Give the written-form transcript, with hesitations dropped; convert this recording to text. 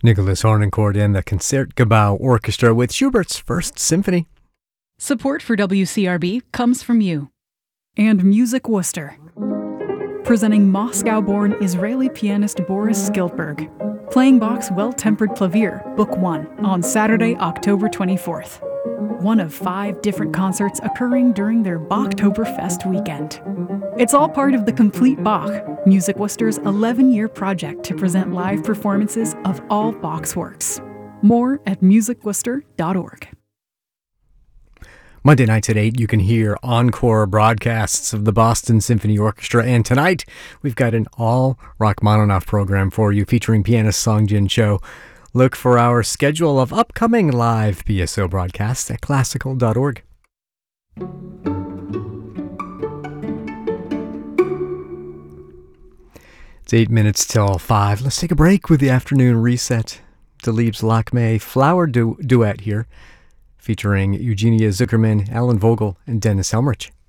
Nicholas Harnoncourt and the Concertgebouw Orchestra with Schubert's First Symphony. Support for WCRB comes from you. And Music Worcester, presenting Moscow-born Israeli pianist Boris Skiltberg, playing Bach's Well-Tempered Clavier, Book 1, on Saturday, October 24th. One of 5 different concerts occurring during their Bachtoberfest weekend. It's all part of the Complete Bach, Music Worcester's 11-year project to present live performances of all Bach's works. More at musicworcester.org. Monday nights at 8, you can hear encore broadcasts of the Boston Symphony Orchestra. And tonight, we've got an all Rachmaninoff program for you featuring pianist Songjin Cho. Look for our schedule of upcoming live BSO broadcasts at classical.org. It's 8 minutes till 5. Let's take a break with the afternoon reset. Delibes Lakme Flower Duet here, featuring Eugenia Zuckerman, Alan Vogel, and Dennis Helmrich.